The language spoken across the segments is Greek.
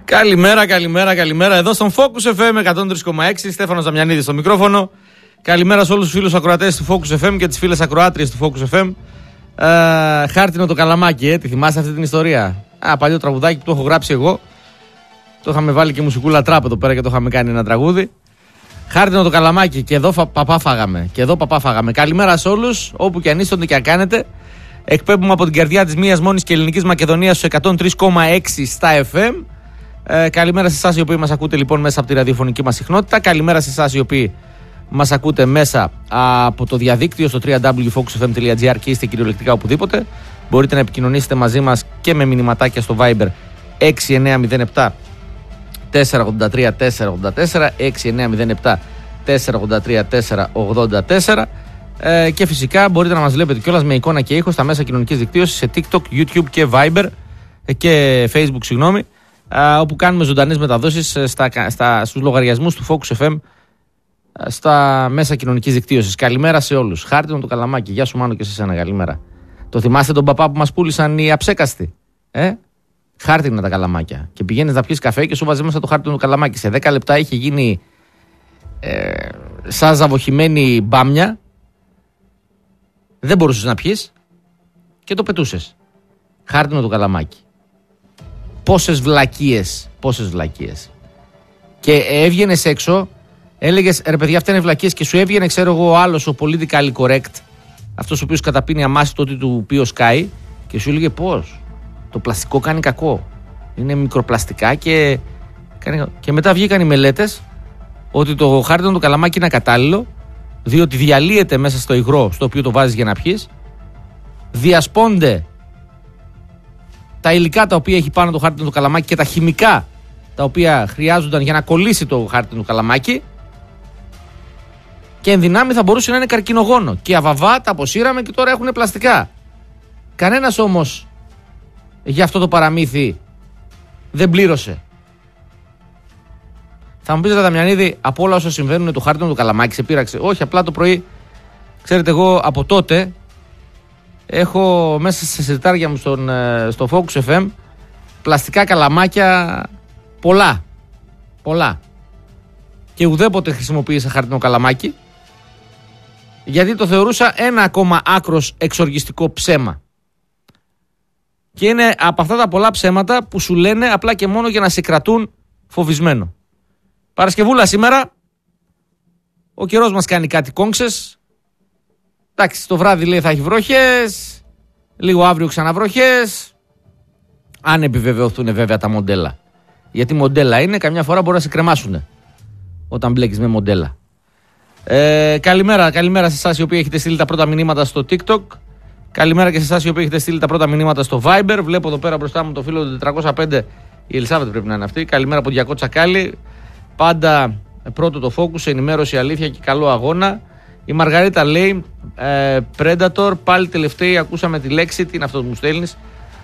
Καλημέρα. Εδώ στον Focus FM 103,6. Στέφανος Δαμιανίδης στο μικρόφωνο. Καλημέρα σε όλους τους φίλους ακροατές του Focus FM και τις φίλες ακροάτριες του Focus FM. Χάρτινο το καλαμάκι, τη θυμάστε αυτή την ιστορία? Παλιό τραγουδάκι που το έχω γράψει εγώ. Το είχαμε βάλει και μουσικούλα τράπ εδώ πέρα και το είχαμε κάνει ένα τραγούδι. Χάρτινο το καλαμάκι και εδώ παπά φάγαμε. Καλημέρα σε όλους, όπου και αν είστε και αν κάνετε. Εκπέμπουμε από την καρδιά της μίας μόνης και ελληνικής Μακεδονίας στους 103,6 στα FM. Καλημέρα σε εσάς οι οποίοι μας ακούτε λοιπόν μέσα από τη ραδιοφωνική μας συχνότητα. Καλημέρα σε εσάς οι οποίοι μας ακούτε μέσα από το διαδίκτυο στο www.focusfm.gr και είστε κυριολεκτικά οπουδήποτε. Μπορείτε να επικοινωνήσετε μαζί μας και με μηνυματάκια στο Viber 6907 483 484 6907 483 484 και φυσικά μπορείτε να μας βλέπετε κιόλας με εικόνα και ήχο στα μέσα κοινωνικής δικτύωσης σε TikTok, YouTube και Viber και Facebook, όπου κάνουμε ζωντανές μεταδόσεις στους λογαριασμούς του Focus FM στα μέσα κοινωνικής δικτύωσης. Καλημέρα σε όλους. Χάρτινο το καλαμάκι. Γεια σου Μάνο και σε εσένα, καλημέρα. Το θυμάστε τον παπά που μας πούλησαν οι αψέκαστοι? Χάρτινα τα καλαμάκια. Και πηγαίνεις να πιεις καφέ και σου βάζει μέσα το χάρτινο το καλαμάκι. Σε 10 λεπτά είχε γίνει σαν ζαβοχημένη μπάμια. Δεν μπορούσες να πιεις και το πετούσες. Χάρτινο το καλαμάκι. Πόσες βλακίες. Και έβγαινες έξω, έλεγες ρε παιδιά, αυτά είναι βλακίες, και σου έβγαινε, ξέρω εγώ, ο άλλος, ο politically correct, αυτός ο οποίος καταπίνει αμάση το ότι του πει ο Sky, και σου έλεγε πώς το πλαστικό κάνει κακό. Είναι μικροπλαστικά και μετά βγήκαν οι μελέτες ότι το χάρτινο το καλαμάκι είναι ακατάλληλο, διότι διαλύεται μέσα στο υγρό στο οποίο το βάζεις για να πιεις, διασπώνται τα υλικά τα οποία έχει πάνω το χάρτινο το καλαμάκι και τα χημικά τα οποία χρειάζονταν για να κολλήσει το χάρτινο το καλαμάκι, και εν δυνάμει θα μπορούσε να είναι καρκινογόνο. Και αβαβά τα αποσύραμε και τώρα έχουν πλαστικά. Κανένας όμως για αυτό το παραμύθι δεν πλήρωσε. Θα μου πεις, Δαμιανίδη, από όλα όσα συμβαίνουν το χάρτινο το καλαμάκι σε πείραξε? Όχι, απλά το πρωί, ξέρετε, εγώ από τότε έχω μέσα στα σιρτάρια μου στο Focus FM πλαστικά καλαμάκια πολλά. Και ουδέποτε χρησιμοποίησα χάρτινο καλαμάκι, γιατί το θεωρούσα ένα ακόμα άκρος εξοργιστικό ψέμα. Και είναι από αυτά τα πολλά ψέματα που σου λένε απλά και μόνο για να σε κρατούν φοβισμένο. Παρασκευούλα σήμερα, ο καιρός μας κάνει κάτι κόγξες. Εντάξει, το βράδυ λέει θα έχει βροχές, λίγο αύριο ξαναβροχές, αν επιβεβαιωθούν βέβαια τα μοντέλα. Γιατί μοντέλα είναι, καμιά φορά μπορεί να σε κρεμάσουν όταν μπλέκεις με μοντέλα. Καλημέρα σε εσάς οι οποίοι έχετε στείλει τα πρώτα μηνύματα στο TikTok. Καλημέρα και σε εσάς οι οποίοι έχετε στείλει τα πρώτα μηνύματα στο Viber. Βλέπω εδώ πέρα μπροστά μου το φίλο του 405, η Ελισάβετ πρέπει να είναι αυτή. Καλημέρα από Διακό Τσακάλι. Πάντα πρώτο το Focus, ενημέρωση, αλήθεια και καλό αγώνα. Η Μαργαρίτα λέει Predator, πάλι τελευταίοι ακούσαμε τη λέξη. Τι είναι αυτό που μου στέλνεις?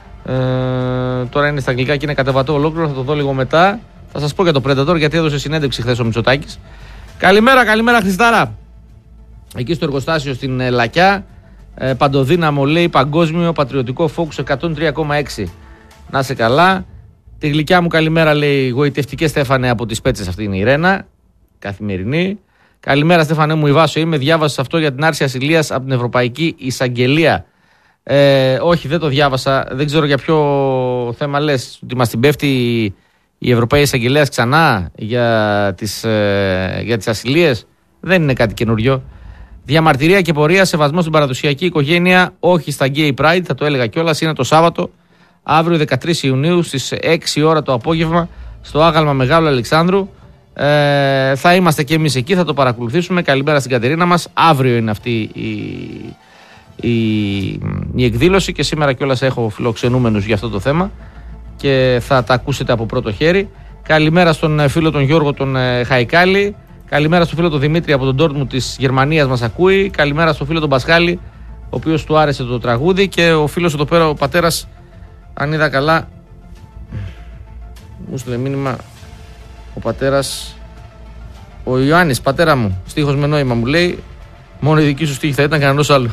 Τώρα είναι στα αγγλικά και είναι κατεβατό ολόκληρο, θα το δω λίγο μετά. Θα σας πω για το Predator, γιατί έδωσε συνέντευξη χθες ο Μητσοτάκης. Καλημέρα Χριστάρα. Εκεί στο εργοστάσιο στην Λακιά, παντοδύναμο λέει, παγκόσμιο πατριωτικό Focus 103,6. Να σε καλά. Τη γλυκιά μου καλημέρα λέει, γοητευτικέ Στέφανε από τις Πέτσες, αυτή είναι η Ρένα, καθημερινή. Καλημέρα Στέφανε μου, η Βάσο είμαι, διάβασες αυτό για την άρση ασυλίας από την Ευρωπαϊκή Εισαγγελία? Όχι, δεν το διάβασα, δεν ξέρω για ποιο θέμα λες, ότι μας την πέφτει η Ευρωπαϊκή Εισαγγελία ξανά για τις ασυλίες? Δεν είναι κάτι καινούριο. Διαμαρτυρία και πορεία, σεβασμό στην παραδοσιακή οικογένεια, όχι στα Gay Pride, θα το έλεγα κιόλας, είναι το Σάββατο, αύριο 13 Ιουνίου στις 6 ώρα το απόγευμα στο Άγαλμα Μεγάλου Αλεξάνδρου. Θα είμαστε και εμείς εκεί, θα το παρακολουθήσουμε. Καλημέρα στην Κατερίνα μας. Αύριο είναι αυτή η εκδήλωση και σήμερα κιόλας έχω φιλοξενούμενους για αυτό το θέμα και θα τα ακούσετε από πρώτο χέρι. Καλημέρα στον φίλο τον Γιώργο τον Χαϊκάλη. Καλημέρα στον φίλο τον Δημήτρη από τον Ντόρτμουντ της Γερμανίας, μας ακούει. Καλημέρα στον φίλο τον Πασχάλη, ο οποίος του άρεσε το τραγούδι, και ο φίλος εδώ πέρα, ο πατέρας, αν είδα καλά, μου στείλε μήνυμα ο πατέρας, ο Ιωάννης, πατέρα μου, στίχος με νόημα, μου λέει, μόνο η δική σου στίχη θα ήταν, κανένας άλλο.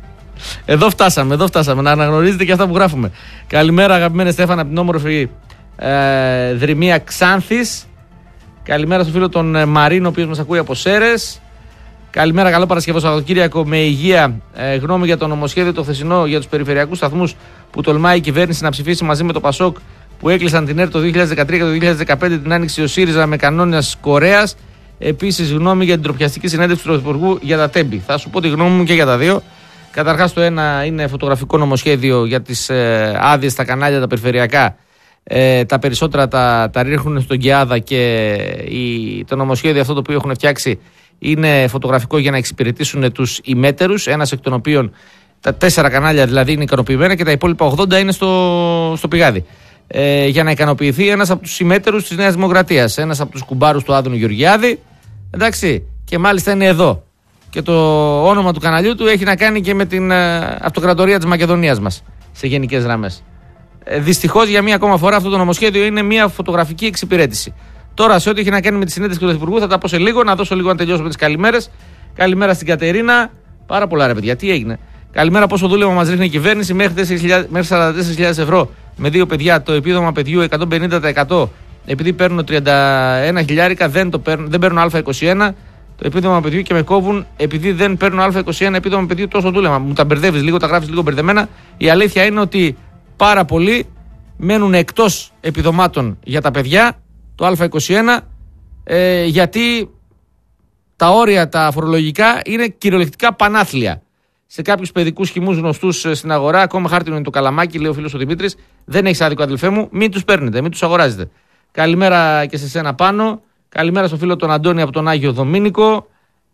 Εδώ φτάσαμε, να αναγνωρίζετε και αυτά που γράφουμε. Καλημέρα αγαπημένε Στέφανα από την όμορφη Δρυμία Ξάνθης. Καλημέρα στο φίλο τον Μαρίνο, ο οποίος μας ακούει από Σέρες. Καλημέρα, καλό Παρασκευό Σαββατοκύριακο με υγεία. Γνώμη για το νομοσχέδιο το χθεσινό για τους περιφερειακούς σταθμούς που τολμάει η κυβέρνηση να ψηφίσει μαζί με το ΠΑΣΟΚ, που έκλεισαν την ΕΡΤ το 2013 και το 2015, την άνοιξη ο ΣΥΡΙΖΑ με κανόνες Κορέας. Επίσης, γνώμη για την τροπιαστική συνέντευξη του Πρωθυπουργού για τα τέμπη. Θα σου πω τη γνώμη μου και για τα δύο. Καταρχάς, το ένα είναι φωτογραφικό νομοσχέδιο για τις άδειες στα κανάλια τα περιφερειακά. Τα περισσότερα τα ρίχνουν στον ΚΕΑΔΑ και το νομοσχέδιο αυτό το οποίο έχουν φτιάξει είναι φωτογραφικό για να εξυπηρετήσουν τους ημέτερους. Ένας εκ των οποίων, τα 4 κανάλια δηλαδή είναι ικανοποιημένα και τα υπόλοιπα 80 είναι στο πηγάδι. Για να ικανοποιηθεί ένας από τους ημέτερους της Νέας Δημοκρατίας, ένας από τους κουμπάρους του Άδωνου Γεωργιάδη. Εντάξει, και μάλιστα είναι εδώ. Και το όνομα του καναλιού του έχει να κάνει και με την αυτοκρατορία της Μακεδονίας μας, σε γενικές γραμμές. Δυστυχώς για μία ακόμα φορά αυτό το νομοσχέδιο είναι μία φωτογραφική εξυπηρέτηση. Τώρα, σε ό,τι έχει να κάνει με τη συνέντευξη του Πρωθυπουργού, θα τα πω σε λίγο. Να δώσω λίγο να τελειώσουμε τις καλημέρες. Καλημέρα στην Κατερίνα. Πάρα πολλά ρε παιδιά, τι έγινε. Καλημέρα, πόσο δούλευμα μας ρίχνει η κυβέρνηση μέχρι 44.000 ευρώ με 2 παιδιά. Το επίδομα παιδιού 150%. Επειδή παίρνουν 31 χιλιάρικα, δεν παίρνουν Α21. Το επίδομα παιδιού και με κόβουν επειδή δεν παίρνουν Α21 επίδομα παιδιού, τόσο δούλευμα. Μου τα μπερδεύεις λίγο, τα γράφεις λίγο μπερδεμένα. Η αλήθεια είναι ότι πάρα πολλοί μένουν εκτός επιδομάτων για τα παιδιά, το Α21, γιατί τα όρια τα φορολογικά είναι κυριολεκτικά πανάθλια. Σε κάποιους παιδικούς χυμούς γνωστούς στην αγορά, ακόμα χάρτινο είναι το καλαμάκι, λέει ο φίλος ο Δημήτρης. Δεν έχεις άδικο, αδελφέ μου, μην τους παίρνετε, μην τους αγοράζετε. Καλημέρα και σε σένα πάνω. Καλημέρα στο φίλο τον Αντώνη από τον Άγιο Δομήνικο.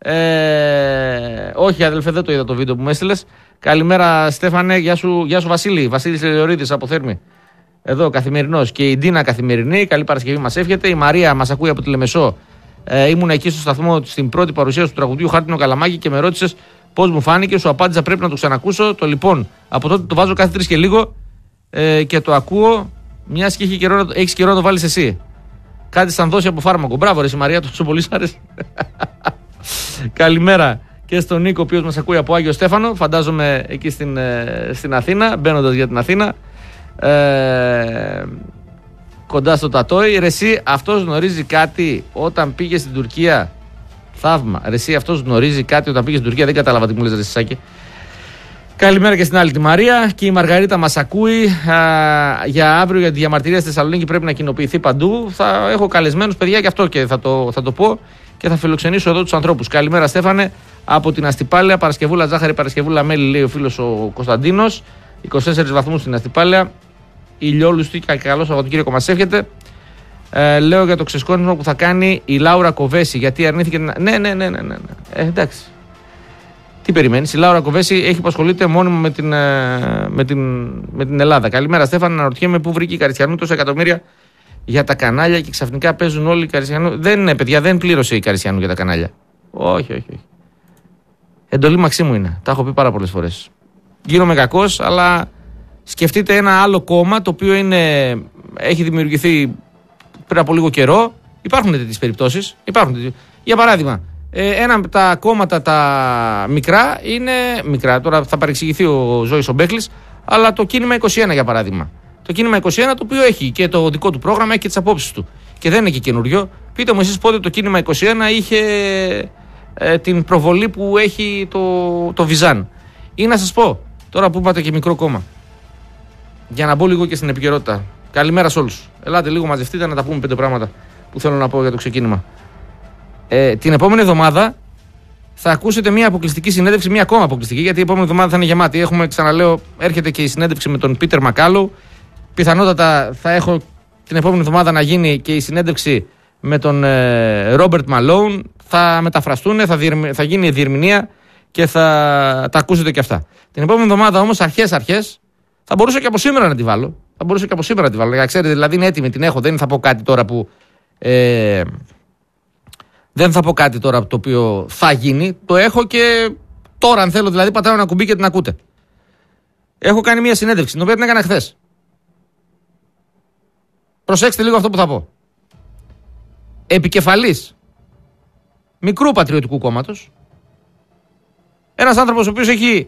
Όχι, αδελφέ, δεν το είδα το βίντεο που μου έστειλες. Καλημέρα, Στέφανε. Γεια σου Βασίλη. Βασίλης Λεωρίδης από Θέρμη. Εδώ, καθημερινός. Και η Ντίνα καθημερινή. Καλή Παρασκευή μας εύχεται. Η Μαρία μας ακούει από τη Λεμεσό. Ήμουν εκεί στο σταθμό στην πρώτη παρουσίαση του τραγουδιού Χάρτινο Καλαμάκι και με ρώτησες πώς μου φάνηκε. Σου απάντησα πρέπει να το ξανακούσω. Το λοιπόν, από τότε το βάζω κάθε 3 και λίγο και το ακούω. Μιας και έχεις καιρό να το βάλεις εσύ. Κάτι σαν δόση από φάρμακο. Μπράβο, ρε Μαρία, τόσο πολύ σ' άρεσε. Καλημέρα και στον Νίκο, ο οποίος μας ακούει από Άγιο Στέφανο. Φαντάζομαι εκεί στην Αθήνα, μπαίνοντας για την Αθήνα. Κοντά στο Τατόι. Ρε εσύ, αυτός γνωρίζει κάτι όταν πήγε στην Τουρκία. Θαύμα. Ρε εσύ, αυτός γνωρίζει κάτι όταν πήγε στην Τουρκία. Δεν κατάλαβα τι μου λες, ρε Σάκη. Καλημέρα και στην άλλη τη Μαρία. Και η Μαργαρίτα μας ακούει. Για αύριο για τη διαμαρτυρία στη Θεσσαλονίκη πρέπει να κοινοποιηθεί παντού. Θα έχω καλεσμένους παιδιά και αυτό και θα το πω και θα φιλοξενήσω εδώ τους ανθρώπους. Καλημέρα, Στέφανε, από την Αστυπάλαια. Παρασκευούλα ζάχαρη, Παρασκευούλα μέλι, λέει ο φίλος ο Κωνσταντίνος. 24 βαθμούς στην Αστυπάλαια. Ηλιόλουστη και καλό Σαββατοκύριακο μας εύχεται. Λέω για το ξεσκόνισμα που θα κάνει η Λάουρα Κοβέση. Γιατί αρνήθηκε να. Ναι. Εντάξει. Τι περιμένεις, η Λάουρα Κοβέση έχει που ασχολείται μόνιμα με την Ελλάδα. Καλημέρα, Στέφανα. Αναρωτιέμαι πού βρήκε η Καριστιανού τόσα εκατομμύρια για τα κανάλια και ξαφνικά παίζουν όλοι οι Καριστιανού. Δεν είναι, παιδιά, δεν πλήρωσε η Καριστιανού για τα κανάλια. Όχι. Εντολή Μαξίμου είναι. Τα έχω πει πάρα πολλές φορές. Γίνομαι κακός, αλλά σκεφτείτε ένα άλλο κόμμα το οποίο έχει δημιουργηθεί πριν από λίγο καιρό. Υπάρχουν τέτοιες περιπτώσεις. Για παράδειγμα. Ένα από τα κόμματα τα μικρά είναι μικρά. Τώρα θα παρεξηγηθεί ο Ζώης ο Μπέκλης, αλλά το κίνημα 21 για παράδειγμα. Το κίνημα 21 το οποίο έχει και το δικό του πρόγραμμα, έχει και τις απόψεις του. Και δεν είναι και καινούριο. Πείτε μου εσείς πότε το κίνημα 21 είχε την προβολή που έχει το Βιζάν. Ή να σας πω, τώρα που είπατε και μικρό κόμμα, για να μπω λίγο και στην επικαιρότητα. Καλημέρα σε όλους. Ελάτε λίγο, μαζευτείτε να τα πούμε 5 πράγματα που θέλω να πω για το ξεκίνημα. Την επόμενη εβδομάδα θα ακούσετε μια αποκλειστική συνέντευξη, μια ακόμα αποκλειστική, γιατί η επόμενη εβδομάδα θα είναι γεμάτη. Έχουμε, ξαναλέω, έρχεται και η συνέντευξη με τον Πίτερ Μακάλου. Πιθανότατα θα έχω την επόμενη εβδομάδα να γίνει και η συνέντευξη με τον Ρόμπερτ Μαλόουν. Θα μεταφραστούν, θα γίνει η διερμηνία και θα τα ακούσετε και αυτά. Την επόμενη εβδομάδα όμως, αρχές, θα μπορούσα και από σήμερα να τη βάλω. Για ξέρετε, δηλαδή είναι έτοιμη, την έχω. Δεν θα πω κάτι τώρα που. Δεν θα πω κάτι τώρα το οποίο θα γίνει. Το έχω και τώρα, αν θέλω, δηλαδή πατάω ένα κουμπί και την ακούτε. Έχω κάνει μια συνέντευξη, την οποία την έκανα χθες. Προσέξτε λίγο αυτό που θα πω. Επικεφαλής μικρού πατριωτικού κόμματος. Ένας άνθρωπος ο οποίος έχει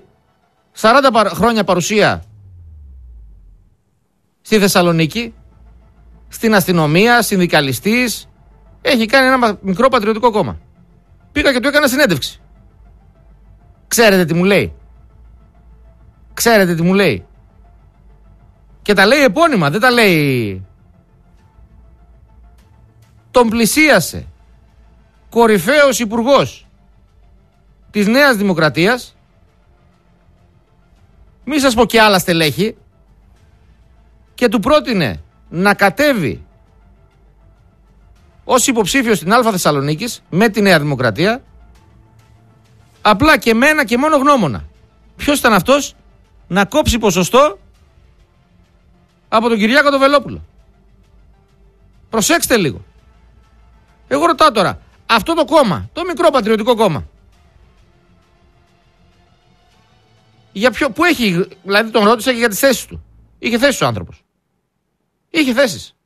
40 χρόνια παρουσία στη Θεσσαλονίκη. στην αστυνομία, συνδικαλιστής. Έχει κάνει ένα μικρό πατριωτικό κόμμα. Πήγα και του έκανα συνέντευξη. Ξέρετε τι μου λέει? Ξέρετε τι μου λέει? Και τα λέει επώνυμα, δεν τα λέει. Τον πλησίασε κορυφαίος υπουργός της Νέας Δημοκρατίας, μη σας πω και άλλα στελέχη, και του πρότεινε να κατέβει ως υποψήφιος στην Α Θεσσαλονίκης με τη Νέα Δημοκρατία, απλά και με ένα και μόνο γνώμονα. Ποιος ήταν αυτός? Να κόψει ποσοστό από τον Κυριάκο τον Βελόπουλο. Προσέξτε λίγο. Εγώ ρωτάω τώρα, αυτό το κόμμα, το μικρό πατριωτικό κόμμα, για ποιο, που έχει, δηλαδή τον ρώτησα και για τις θέσεις του. Είχε θέσεις ο άνθρωπος. Είχε θέσεις.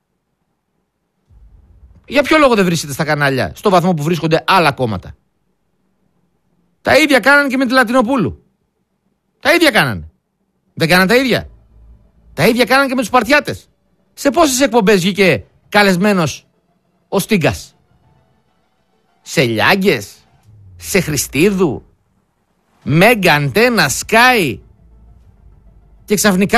Για ποιο λόγο δεν βρίσκεται στα κανάλια στο βαθμό που βρίσκονται άλλα κόμματα? Τα ίδια κάνανε και με τη Λατινοπούλου. Τα ίδια κάνανε. Δεν κάνανε τα ίδια? Τα ίδια κάνανε και με τους Σπαρτιάτες. Σε πόσες εκπομπές βγήκε καλεσμένος ο Στίγκας? Σε Λιάγκες, σε Χριστίδου, Μέγκα, Αντένα, Σκάι. Και ξαφνικά,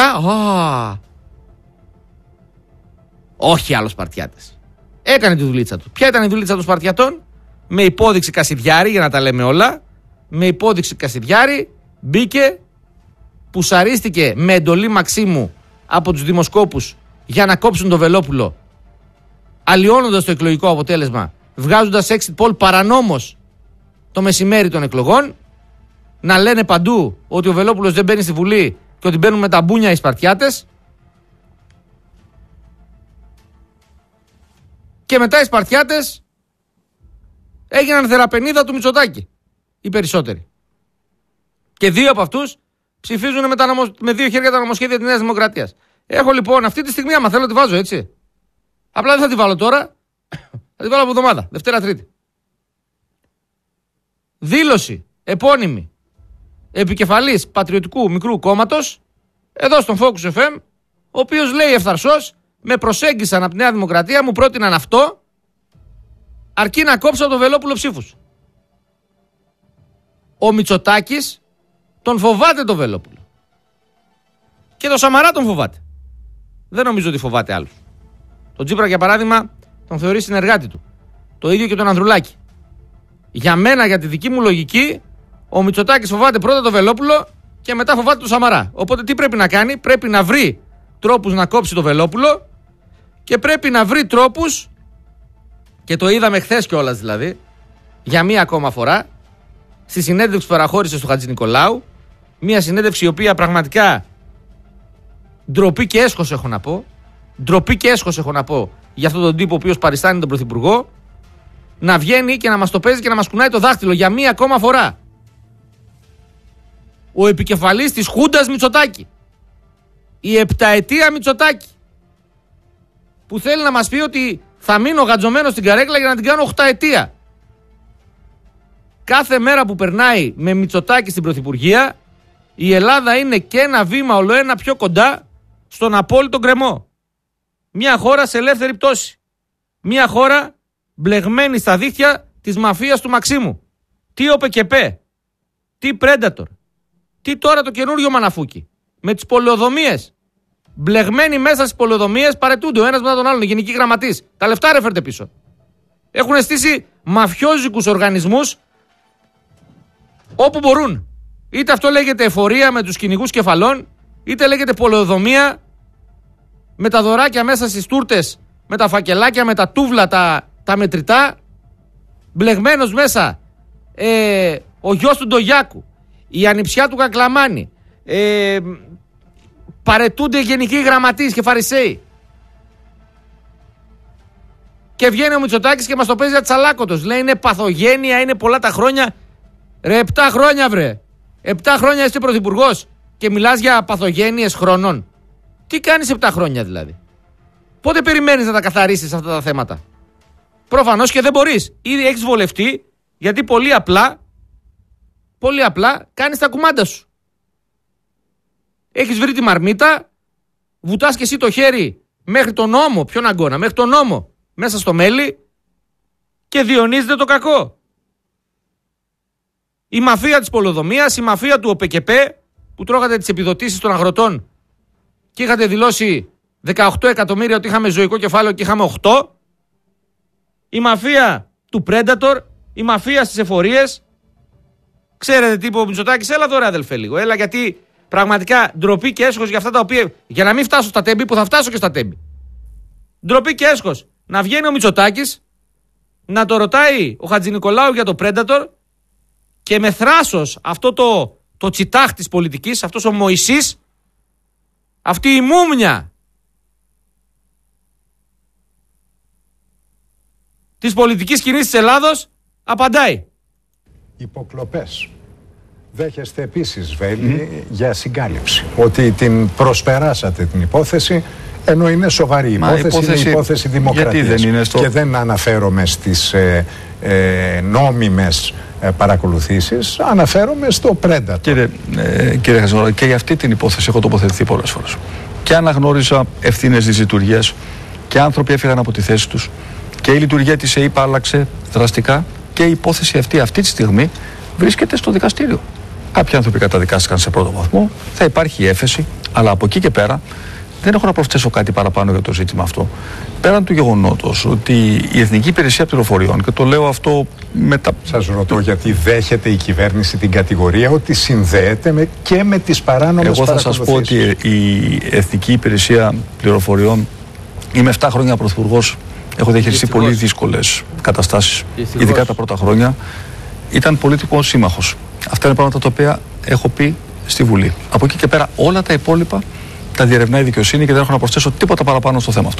όχι άλλος Σπαρτιάτες. Έκανε τη δουλίτσα του. Ποια ήταν η δουλίτσα των Σπαρτιατών? Με υπόδειξη Κασιδιάρη, για να τα λέμε όλα. Με υπόδειξη Κασιδιάρη μπήκε, πουσαρίστηκε με εντολή Μαξίμου από τους δημοσκόπους για να κόψουν το Βελόπουλο, αλλοιώνοντας το εκλογικό αποτέλεσμα, βγάζοντας exit poll παρανόμως το μεσημέρι των εκλογών, να λένε παντού ότι ο Βελόπουλος δεν μπαίνει στη Βουλή και ότι μπαίνουν με τα μπούνια οι Σπαρτιάτες. Και μετά οι Σπαρτιάτες έγιναν θεραπενίδα του Μητσοτάκη, οι περισσότεροι. Και δύο από αυτούς ψηφίζουν με δύο χέρια τα νομοσχέδια της Νέας Δημοκρατίας. Έχω λοιπόν αυτή τη στιγμή, άμα θέλω τη βάζω, έτσι. Απλά δεν θα τη βάλω τώρα, θα τη βάλω από εβδομάδα, Δευτέρα Τρίτη. Δήλωση επώνυμη επικεφαλής πατριωτικού μικρού κόμματος, εδώ στον Focus FM, ο οποίος λέει ευθαρσώς, με προσέγγισαν από τη Νέα Δημοκρατία, μου πρότειναν αυτό, αρκεί να κόψω από το Βελόπουλο ψήφους. Ο Μητσοτάκης τον φοβάται το Βελόπουλο. Και το Σαμαρά τον φοβάται. Δεν νομίζω ότι φοβάται άλλους. Τον Τσίπρα, για παράδειγμα, τον θεωρεί συνεργάτη του. Το ίδιο και τον Ανδρουλάκη. Για μένα, για τη δική μου λογική, ο Μητσοτάκης φοβάται πρώτα το Βελόπουλο και μετά φοβάται το Σαμαρά. Οπότε τι πρέπει να κάνει? Πρέπει να βρει τρόπους να κόψει το Βελόπουλο και πρέπει να βρει τρόπους, και το είδαμε χθες κιόλας δηλαδή, για μία ακόμα φορά, στη συνέντευξη που παραχώρησε στο Χατζηνικολάου, μία συνέντευξη η οποία πραγματικά ντροπή και έσχος έχω να πω, ντροπή και έσχος έχω να πω για αυτόν τον τύπο ο οποίος παριστάνει τον Πρωθυπουργό, να βγαίνει και να μας το παίζει και να μας κουνάει το δάχτυλο για μία ακόμα φορά. Ο επικεφαλής της Χούντας Μητσοτάκη, η επταετία Μητσοτάκη, που θέλει να μας πει ότι θα μείνω γατζωμένος στην καρέκλα για να την κάνω οχταετία. Κάθε μέρα που περνάει με Μητσοτάκη στην Πρωθυπουργία, η Ελλάδα είναι και ένα βήμα ολοένα πιο κοντά στον απόλυτο γκρεμό. Μια χώρα σε ελεύθερη πτώση. Μια χώρα μπλεγμένη στα δίχτυα της μαφίας του Μαξίμου. Τι ΟΠΕΚΕΠΕ, τι Predator, τι τώρα το καινούριο Μαναφούκι. Με τις πολεοδομίες. Μπλεγμένοι μέσα στις πολεοδομίες, παρετούνται ο ένας μετά τον άλλον, γενικοί γραμματείς. Τα λεφτά ρε φέρτε πίσω. Έχουν στήσει μαφιόζικους οργανισμούς όπου μπορούν. Είτε αυτό λέγεται εφορία με τους κυνηγούς κεφαλών, είτε λέγεται πολεοδομία με τα δωράκια μέσα στις τούρτες, με τα φακελάκια, με τα τούβλα, τα μετρητά. Μπλεγμένος μέσα ο γιος του Ντογιάκου, η ανιψιά του Κακλαμάνη, παρετούνται γενικοί γραμματείς και φαρισαίοι. Και βγαίνει ο Μητσοτάκης και μας το παίζει ατσαλάκωτος. Λέει είναι παθογένεια, είναι πολλά τα χρόνια. Ρε 7 χρόνια βρε. 7 χρόνια είσαι πρωθυπουργός και μιλάς για παθογένειες χρόνων. Τι κάνεις 7 χρόνια δηλαδή? Πότε περιμένεις να τα καθαρίσεις αυτά τα θέματα? Προφανώς και δεν μπορείς. Ήδη έχεις βολευτεί, γιατί πολύ απλά κάνεις τα κουμάντα σου. Έχεις βρει τη μαρμίτα, βουτάς και εσύ το χέρι μέχρι τον νόμο, ποιον αγκώνα, μέχρι τον νόμο, μέσα στο μέλι και διονύζεται το κακό. Η μαφία της πολεοδομίας, η μαφία του ΟΠΕΚΕΠΕ που τρώγατε τις επιδοτήσεις των αγροτών και είχατε δηλώσει 18 εκατομμύρια ότι είχαμε ζωικό κεφάλαιο και είχαμε 8. Η μαφία του Predator, η μαφία στις εφορίες. Ξέρετε τι είπε ο Μητσοτάκης? Έλα εδώ ρε αδελφέ λίγο. Έλα, γιατί πραγματικά ντροπή και έσχος για αυτά τα οποία. Για να μην φτάσω στα τέμπη, που θα φτάσω και στα τέμπη. Ντροπή και έσχος να βγαίνει ο Μητσοτάκης, να το ρωτάει ο Χατζηνικολάου για το Predator και με θράσος αυτό το τσιτάχ της πολιτικής, αυτός ο Μωυσής, αυτή η μούμια της πολιτικής σκηνής της Ελλάδος απαντάει. Υποκλοπές. Δέχεστε επίσης, Βέλη, για συγκάλυψη. Ότι την προσπεράσατε την υπόθεση, ενώ είναι σοβαρή υπόθεση, είναι υπόθεση δημοκρατίας. Και δεν αναφέρομαι στις νόμιμες παρακολουθήσεις, αναφέρομαι στο Predator. Κύριε Χατζηνικολάου, και για αυτή την υπόθεση έχω τοποθετηθεί πολλές φορές. Και αναγνώριζα ευθύνες της λειτουργίας και άνθρωποι έφυγαν από τη θέση τους και η λειτουργία της ΕΥΠ άλλαξε δραστικά και η υπόθεση αυτή τη στιγμή βρίσκεται στο δικαστήριο. Κάποιοι άνθρωποι καταδικάστηκαν σε πρώτο βαθμό, θα υπάρχει έφεση, αλλά από εκεί και πέρα δεν έχω να προσθέσω κάτι παραπάνω για το ζήτημα αυτό. Πέραν του γεγονότος ότι η Εθνική Υπηρεσία Πληροφοριών, και το λέω αυτό με τα. Σας ρωτώ γιατί δέχεται η κυβέρνηση την κατηγορία ότι συνδέεται και με τις παράνομες παρακολουθήσεις. Εγώ θα σας πω ότι η Εθνική Υπηρεσία Πληροφοριών, είμαι 7 χρόνια πρωθυπουργός, έχω διαχειριστεί πολύ δύσκολες καταστάσεις, ειδικά τα πρώτα χρόνια. Ήταν πολιτικός σύμμαχος. Αυτά είναι πράγματα τα οποία έχω πει στη Βουλή. Από εκεί και πέρα όλα τα υπόλοιπα τα διερευνάει η δικαιοσύνη και δεν έχω να προσθέσω τίποτα παραπάνω στο θέμα αυτό.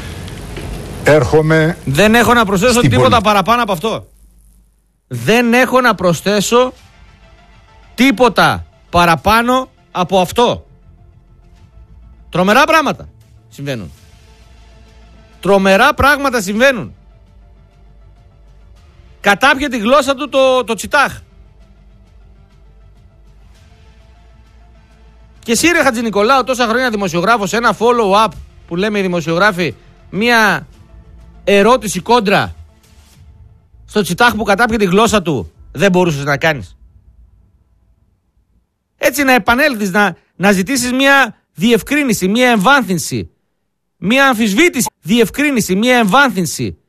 Δεν έχω να προσθέσω τίποτα παραπάνω από αυτό. Δεν έχω να προσθέσω τίποτα παραπάνω από αυτό. Τρομερά πράγματα συμβαίνουν. Τρομερά πράγματα συμβαίνουν. Κατάπιε τη γλώσσα του το τσιτάχ. Και εσύ ρε Χατζηνικολάου, τόσα χρόνια δημοσιογράφος, ένα follow-up που λέμε οι δημοσιογράφοι, μία ερώτηση κόντρα στο τσιτάχ που κατάπιε τη γλώσσα του, δεν μπορούσες να κάνεις? Έτσι να επανέλθεις, να ζητήσεις μία διευκρίνηση, μία εμβάνθυνση, μία αμφισβήτηση, διευκρίνηση, μία εμβάνθυνση